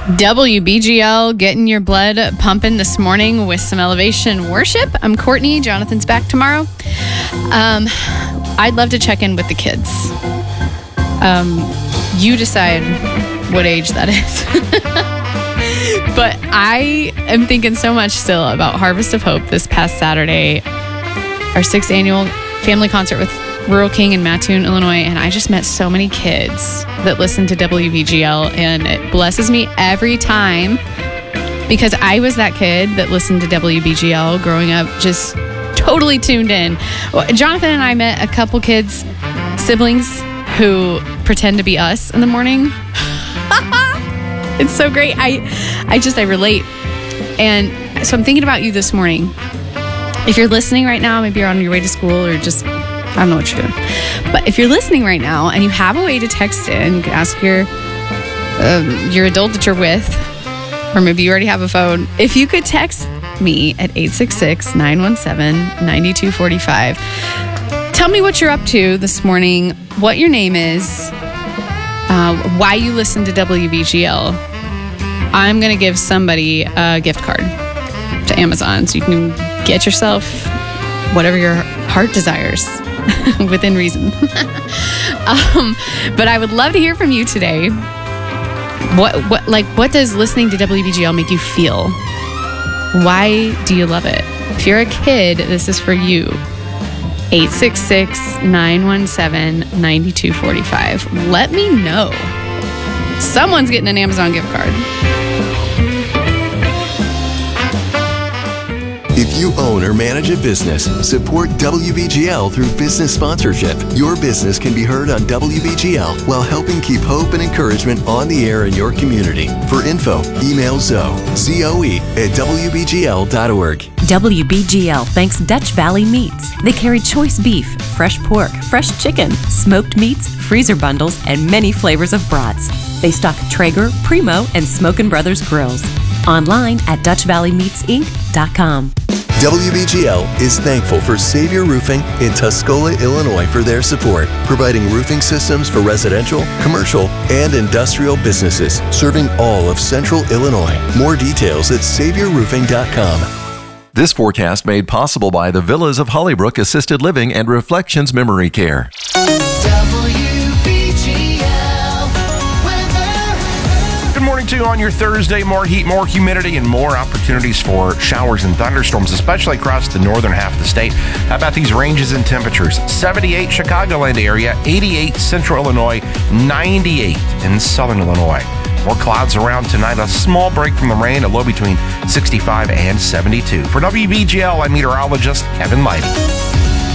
WBGL, getting your blood pumping this morning with some elevation worship. I'm Courtney. Jonathan's back tomorrow. I'd love to check in with the kids. You decide what age that is. But I am thinking so much still about Harvest of Hope this past Saturday, our 6th annual family concert with Rural King in Mattoon, Illinois, and I just met so many kids that listen to WBGL, and it blesses me every time because I was that kid that listened to WBGL growing up, just totally tuned in. Jonathan and I met a couple kids, siblings, who pretend to be us in the morning. It's so great. I relate. And so I'm thinking about you this morning. If you're listening right now, maybe you're on your way to school or just, I don't know what you're doing. But if you're listening right now and you have a way to text in, you can ask your adult that you're with, or maybe you already have a phone. If you could text me at 866-917-9245. Tell me what you're up to this morning, what your name is, why you listen to WBGL. I'm going to give somebody a gift card to Amazon so you can get yourself whatever your heart desires within reason. But I would love to hear from you today. What does listening to WBGL make you feel? Why do you love it? If you're a kid, this is for you. 866-917-9245. Let me know. Someone's getting an Amazon gift card. If you own or manage a business, support WBGL through business sponsorship. Your business can be heard on WBGL while helping keep hope and encouragement on the air in your community. For info, email Zoe, Z-O-E, at WBGL.org. WBGL thanks Dutch Valley Meats. They carry choice beef, fresh pork, fresh chicken, smoked meats, freezer bundles, and many flavors of brats. They stock Traeger, Primo, and Smokin' Brothers grills. Online at DutchValleyMeatsInc.com. WBGL is thankful for Savior Roofing in Tuscola, Illinois for their support, providing roofing systems for residential, commercial, and industrial businesses, serving all of Central Illinois. More details at SaviorRoofing.com. This forecast made possible by the Villas of Hollybrook Assisted Living and Reflections Memory Care. Good morning to you on your Thursday. More heat, more humidity, and more opportunities for showers and thunderstorms, especially across the northern half of the state. How about these ranges in temperatures? 78 Chicagoland area, 88 Central Illinois, 98 in Southern Illinois. More clouds around tonight. A small break from the rain, a low between 65 and 72. For WBGL, I'm meteorologist Kevin Lighty.